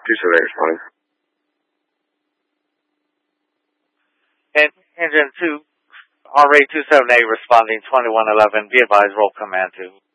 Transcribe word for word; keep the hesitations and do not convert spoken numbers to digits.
two seven eight responding. And engine two, R A two seven eight responding twenty-one eleven. Be advised, roll command to